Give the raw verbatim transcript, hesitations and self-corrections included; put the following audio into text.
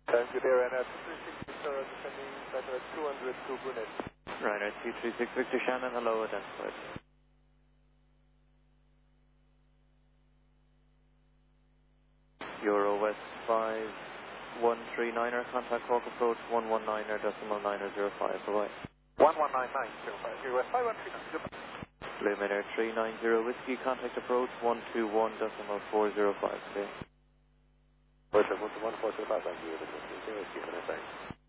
Thank you, dear, and at three six six, sir, descending better at two hundred to Brunette. Right, at two three six Victor Shannon, hello, identified. Euro West five one three niner, contact Cork approach one one niner decimal niner zero five, bye-bye. one one nine nine zero five, Euro West five one three nine, goodbye. Luminaire three nine zero Whiskey, contact approach one two one decimal four zero five, okay. Perfect, one two one four two five, thank you, zero, keep it in, thanks.